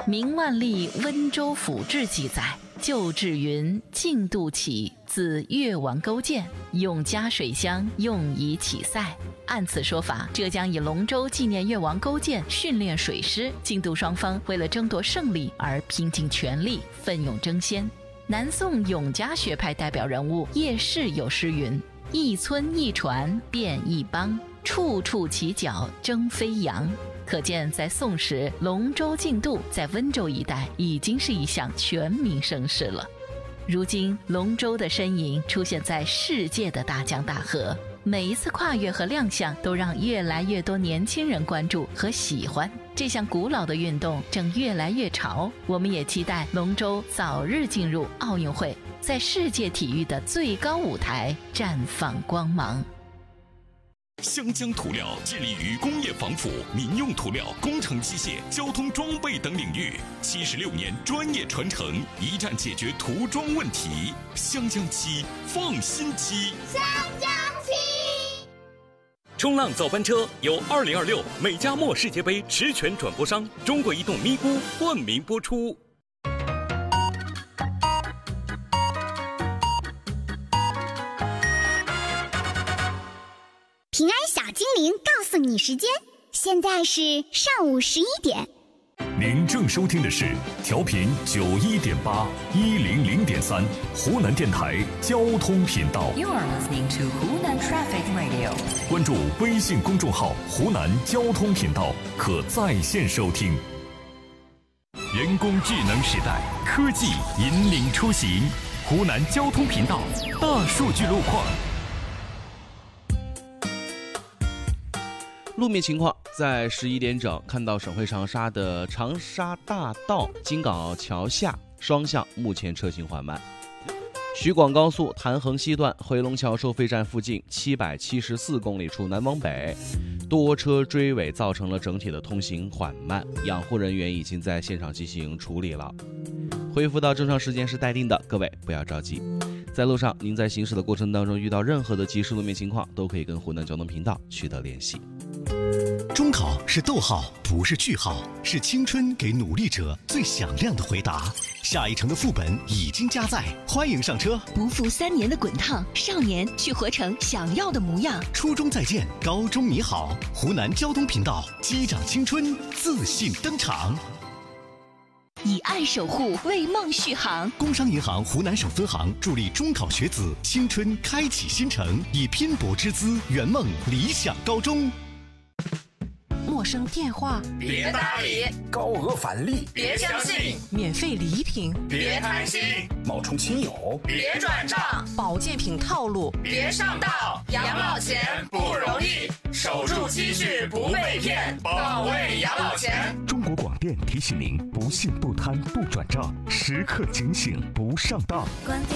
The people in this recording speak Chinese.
明万历温州府志记载，旧制云：晋度起，自越王勾践，用加水乡，用以起塞。按此说法，浙江以龙舟纪念越王勾践训练水师，晋度双方为了争夺胜利而拼尽全力，奋勇争先。南宋永嘉学派代表人物叶适有诗云：一村一船变一邦，处处起脚争飞扬。可见在宋时，龙舟竞渡在温州一带已经是一项全民盛事了。如今龙舟的身影出现在世界的大江大河，每一次跨越和亮相都让越来越多年轻人关注和喜欢。这项古老的运动正越来越潮，我们也期待龙舟早日进入奥运会，在世界体育的最高舞台绽放光芒。 湘江涂料致力于工业防腐、民用涂料、工程机械、交通装备等领域，76年专业传承，一站解决涂装问题。湘江漆，放心漆。 湘江漆。 冲浪早班车由2026美加墨世界杯实权转播商中国移动咪咕冠名播出。 平安小精灵告诉你时间，现在是上午11点。 您正收听的是调频91.8、100.3湖南电台交通频道。 You are listening to Hunan Traffic Radio。 关注微信公众号湖南交通频道，可在线收听。人工智能时代，科技引领出行。湖南交通频道大数据路况。 路面情况，在11点整看到省会长沙的长沙大道京港澳桥下双向目前车行缓慢。徐广高速潭衡西段回龙桥收费站附近774公里处南往北，多车追尾造成了整体的通行缓慢，养护人员已经在现场进行处理了。恢复到正常时间是待定的，各位不要着急。在路上，您在行驶的过程当中遇到任何的即时路面情况，都可以跟湖南交通频道取得联系。 中考是逗号，不是句号，是青春给努力者最响亮的回答。下一城的副本已经加载，欢迎上车。 不负3年的滚烫，少年去活成想要的模样。 初中再见，高中你好。湖南交通频道，击掌青春，自信登场。 以爱守护，为梦续航。 工商银行湖南省分行助力中考学子青春开启新程，以拼搏之姿圆梦理想高中。 陌生电话别搭理， 高额返利别相信， 免费礼品别贪心， 冒充亲友别转账， 保健品套路别上当。养老钱不容易，守住积蓄不被骗，保卫养老钱。 中国广电提醒您：不信不贪不转账，时刻警醒不上当。